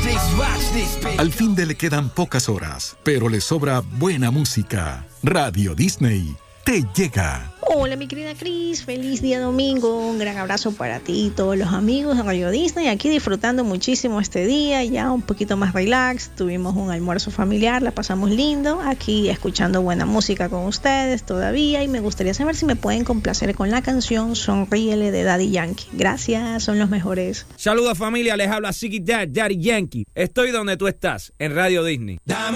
Al fin de le quedan pocas horas, pero le sobra buena música. Radio Disney te llega. Hola mi querida Cris, feliz día domingo, un gran abrazo para ti y todos los amigos de Radio Disney, aquí disfrutando muchísimo este día, ya un poquito más relax, tuvimos un almuerzo familiar, la pasamos lindo, aquí escuchando buena música con ustedes todavía y me gustaría saber si me pueden complacer con la canción Sonríele de Daddy Yankee. Gracias, son los mejores. Saludos familia, les habla Ziggy Dad, Daddy Yankee. Estoy donde tú estás, en Radio Disney.